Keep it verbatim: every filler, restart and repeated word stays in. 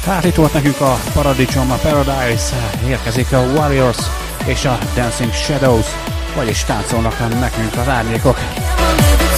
Hát itt volt nekünk a Paradicsom, a Paradise, érkezik a Warriors és a Dancing Shadows, vagyis táncolnak nekünk az árnyékok.